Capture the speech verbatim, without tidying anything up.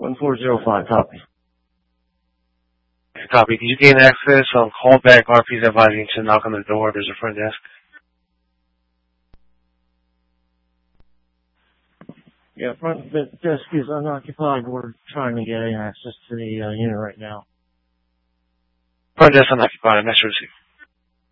one four zero five, copy. Copy. Did you gain access? Um, call back. R P's advising to knock on the door. There's a front desk. Yeah, front desk is unoccupied. We're trying to get access to the uh, unit right now. Front desk unoccupied. I'm not sure to see.